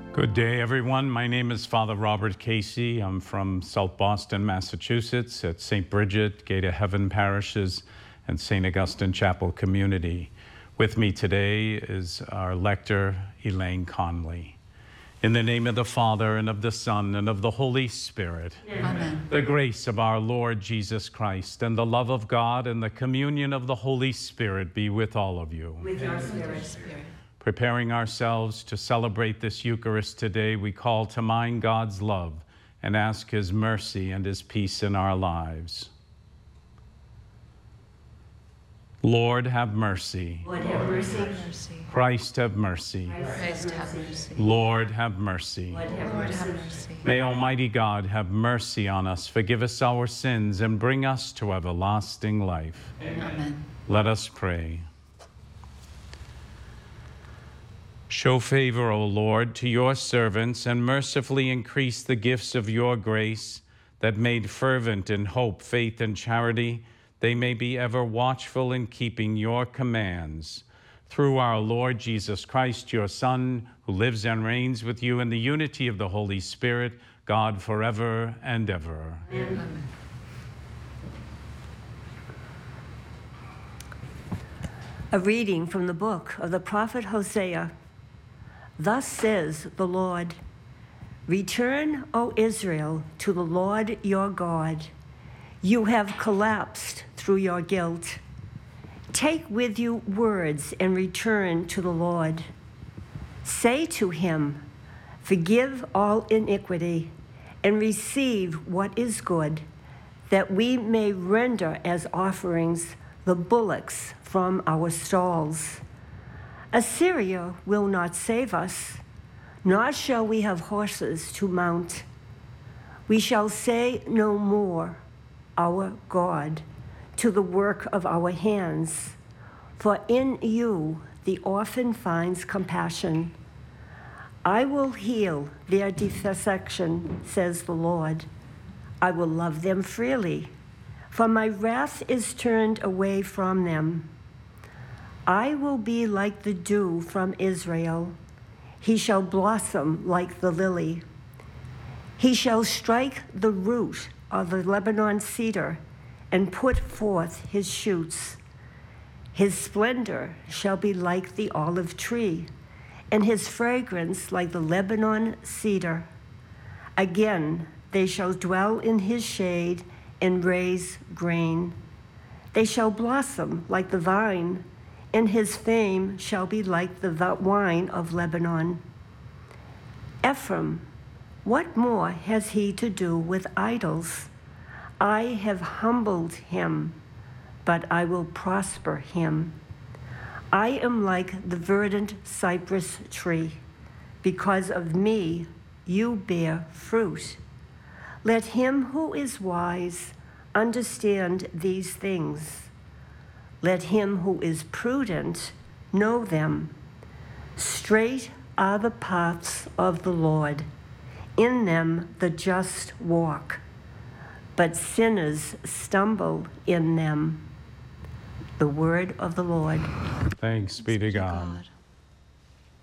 Good day, everyone. My name is Father Robert Casey. I'm from South Boston, Massachusetts, at St. Bridget, Gate of Heaven parishes, and St. Augustine Chapel community. With me today is our lector, Elaine Conley. In the name of the Father, and of the Son, and of the Holy Spirit. Amen. The grace of our Lord Jesus Christ, and the love of God, and the communion of the Holy Spirit be with all of you. With your spirit. Preparing ourselves to celebrate this Eucharist today, we call to mind God's love and ask His mercy and His peace in our lives. Lord, have mercy. Lord, have mercy. Christ, have mercy. Christ, have mercy. Lord, have mercy. Lord, have mercy. May Almighty God have mercy on us, forgive us our sins, and bring us to everlasting life. Amen. Let us pray. Show favor, O Lord, to your servants, and mercifully increase the gifts of your grace, that made fervent in hope, faith, and charity, they may be ever watchful in keeping your commands. Through our Lord Jesus Christ, your Son, who lives and reigns with you in the unity of the Holy Spirit, God forever and ever. Amen. A reading from the book of the prophet Hosea. Thus says the Lord, "Return, O Israel, to the Lord your God. You have collapsed through your guilt. Take with you words and return to the Lord. Say to him, forgive all iniquity and receive what is good, that we may render as offerings the bullocks from our stalls. Assyria will not save us, nor shall we have horses to mount. We shall say no more, our God, to the work of our hands, for in you the orphan finds compassion. I will heal their defection, says the Lord. I will love them freely, for my wrath is turned away from them. I will be like the dew from Israel. He shall blossom like the lily. He shall strike the root of the Lebanon cedar and put forth his shoots. His splendor shall be like the olive tree, and his fragrance like the Lebanon cedar. Again, they shall dwell in his shade and raise grain. They shall blossom like the vine, and his fame shall be like the wine of Lebanon. Ephraim, what more has he to do with idols? I have humbled him, but I will prosper him. I am like the verdant cypress tree. Because of me, you bear fruit. Let him who is wise understand these things. Let him who is prudent know them. Straight are the paths of the Lord. In them the just walk, but sinners stumble in them. The word of the Lord. Thanks be to God.